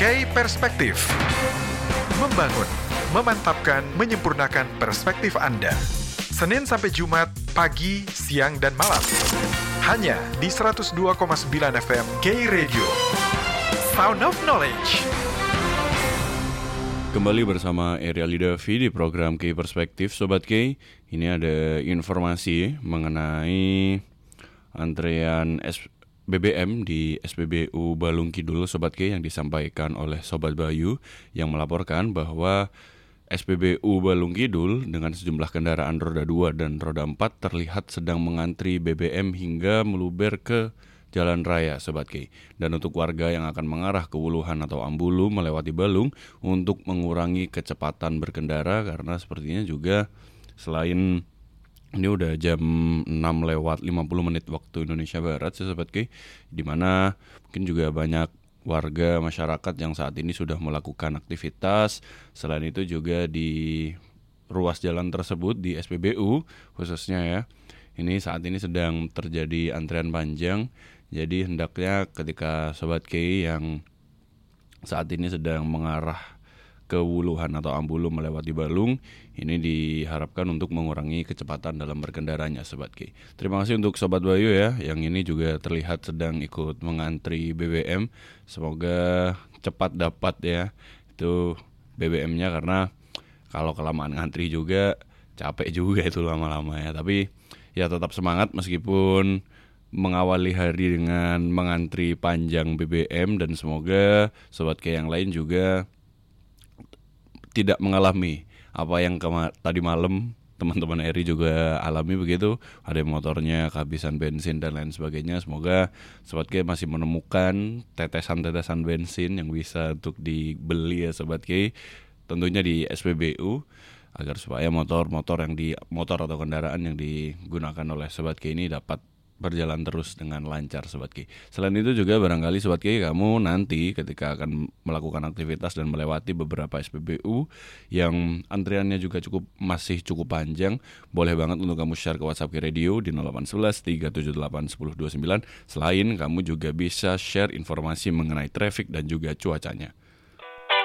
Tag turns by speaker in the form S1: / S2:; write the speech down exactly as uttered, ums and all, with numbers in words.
S1: K Perspektif. Membangun, memantapkan, menyempurnakan perspektif Anda. Senin sampai Jumat, pagi, siang, dan malam. Hanya di seratus dua koma sembilan F M K Radio. Sound of Knowledge.
S2: Kembali bersama Area Lidavi di program K Perspektif, Sobat K. Ini ada informasi mengenai antrean B B M di S P B U Balung Kidul, Sobat K, yang disampaikan oleh Sobat Bayu yang melaporkan bahwa S P B U Balung Kidul dengan sejumlah kendaraan roda dua dan roda empat terlihat sedang mengantri B B M hingga meluber ke jalan raya, Sobat K. Dan untuk warga yang akan mengarah ke Wuluhan atau Ambulu melewati Balung untuk mengurangi kecepatan berkendara, karena sepertinya juga selain ini udah jam enam lewat lima puluh menit waktu Indonesia Barat, Sobat K, di mana mungkin juga banyak warga masyarakat yang saat ini sudah melakukan aktivitas. Selain itu juga di ruas jalan tersebut di S P B U khususnya ya, ini saat ini sedang terjadi antrian panjang. Jadi hendaknya ketika Sobat K yang saat ini sedang mengarah ke Wuluhan atau Ambulu melewati Balung, ini diharapkan untuk mengurangi kecepatan dalam berkendaranya, Sobat K. Terima kasih untuk Sobat Bayu ya, yang ini juga terlihat sedang ikut mengantri B B M. Semoga cepat dapat ya itu B B M-nya, karena kalau kelamaan ngantri juga capek juga itu lama-lama ya. Tapi ya tetap semangat meskipun mengawali hari dengan mengantri panjang B B M, dan semoga Sobat K yang lain juga tidak mengalami apa yang kema- tadi malam teman-teman Eri juga alami begitu. Ada yang motornya kehabisan bensin dan lain sebagainya. Semoga Sobat K masih menemukan tetesan-tetesan bensin yang bisa untuk dibeli ya, Sobat K, tentunya di S P B U, agar supaya motor-motor yang di motor atau kendaraan yang digunakan oleh Sobat K ini dapat berjalan terus dengan lancar, Sobat K. Selain itu juga barangkali Sobat K, kamu nanti ketika akan melakukan aktivitas dan melewati beberapa S P B U yang antriannya juga cukup masih cukup panjang, boleh banget untuk kamu share ke WhatsApp K Radio di nol delapan satu satu tiga tujuh delapan satu nol dua sembilan. Selain kamu juga bisa share informasi mengenai traffic dan juga cuacanya.